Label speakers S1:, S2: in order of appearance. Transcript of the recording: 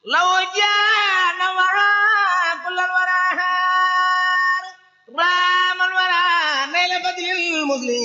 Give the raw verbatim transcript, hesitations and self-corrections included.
S1: لو جاء ورا كل الورى رام الورى نيل بدر المسلم